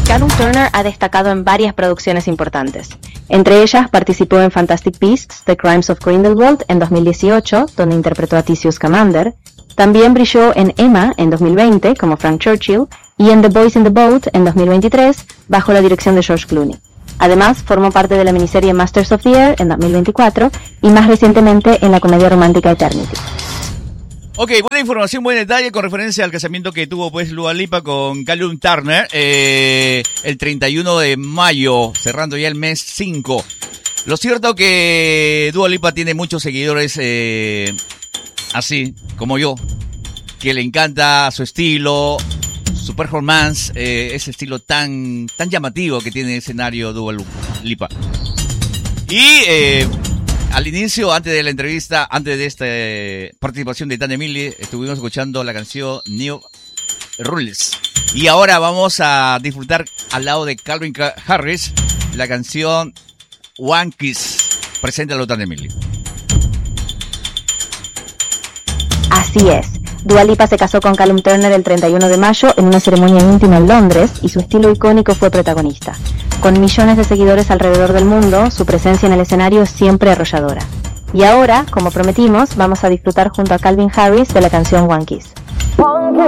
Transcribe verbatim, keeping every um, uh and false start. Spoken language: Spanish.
Callum Turner ha destacado en varias producciones importantes. Entre ellas participó en Fantastic Beasts: The Crimes of Grindelwald en dos mil dieciocho, donde interpretó a Theseus Scamander. También brilló en Emma en dos mil veinte como Frank Churchill y en The Boys in the Boat en dos mil veintitrés bajo la dirección de George Clooney. Además, formó parte de la miniserie Masters of the Air en dos mil veinticuatro y más recientemente en la comedia romántica Eternity. Ok, buena información, buen detalle con referencia al casamiento que tuvo pues Dua Lipa con Callum Turner eh, el treinta y uno de mayo, cerrando ya el mes cinco. Lo cierto que Dua Lipa tiene muchos seguidores eh, así como yo, que le encanta su estilo, su performance, eh, ese estilo tan tan llamativo que tiene el escenario Dua Lipa. Y eh, al inicio, antes de la entrevista, antes de esta eh, participación de Tania Mili, estuvimos escuchando la canción New Rules. Y ahora vamos a disfrutar al lado de Calvin Harris la canción One Kiss. Preséntalo, Tania Mili. Así es. Dua Lipa se casó con Callum Turner el treinta y uno de mayo en una ceremonia íntima en Londres y su estilo icónico fue protagonista. Con millones de seguidores alrededor del mundo, su presencia en el escenario es siempre arrolladora. Y ahora, como prometimos, vamos a disfrutar junto a Calvin Harris de la canción One Kiss. One